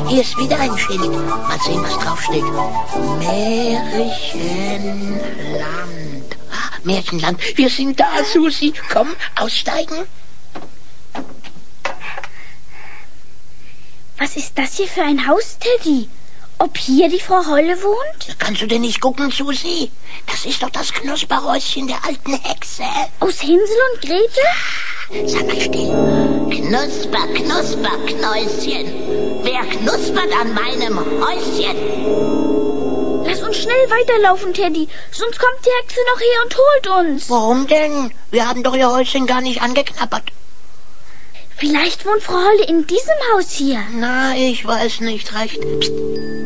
Hier ist wieder ein Schild. Mal sehen, was draufsteht. Märchenland. Ah, Märchenland. Wir sind da, Susi. Komm, aussteigen. Was ist das hier für ein Haus, Teddy? Ob hier die Frau Holle wohnt? Kannst du denn nicht gucken, Susi? Das ist doch das Knusperhäuschen der alten Hexe. Aus Hänsel und Gretel? Sag mal still. Knusper, Knusper, Knäuschen. Wer knuspert an meinem Häuschen? Lass uns schnell weiterlaufen, Teddy. Sonst kommt die Hexe noch her und holt uns. Warum denn? Wir haben doch ihr Häuschen gar nicht angeknabbert. Vielleicht wohnt Frau Holle in diesem Haus hier. Na, ich weiß nicht recht. Psst.